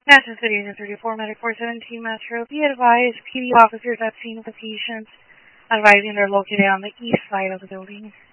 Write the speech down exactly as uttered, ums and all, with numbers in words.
Madison City Union thirty-four, Medic four seventeen Metro. Be advised, P D officers at scene of the patient, advising they're located on the east side of the building.